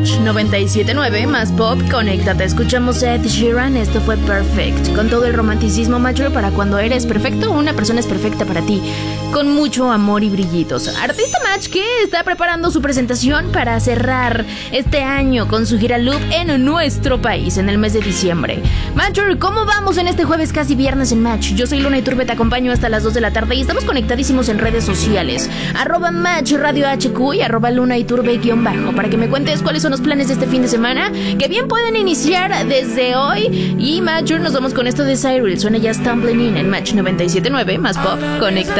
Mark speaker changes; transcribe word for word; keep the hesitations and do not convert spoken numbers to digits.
Speaker 1: Match noventa y siete punto nueve más pop, conéctate. Escuchamos a Ed Sheeran, esto fue Perfect. Con todo el romanticismo mayor para cuando eres perfecto, una persona es perfecta para ti. Con mucho amor y brillitos. Artista Match que está preparando su presentación para cerrar este año con su gira Loop en nuestro país en el mes de diciembre. Major, ¿cómo vamos en este jueves casi viernes en Match? Yo soy Luna Iturbe, te acompaño hasta las dos de la tarde y estamos conectadísimos en redes sociales. Arroba Match Radio H Q y arroba Luna Iturbe guión bajo para que me cuentes cuáles son los planes de este fin de semana que bien pueden iniciar desde hoy. Y Major, nos vamos con esto de Cyril. Suena ya Stumbling In en Match noventa y siete punto nueve más pop, conecta.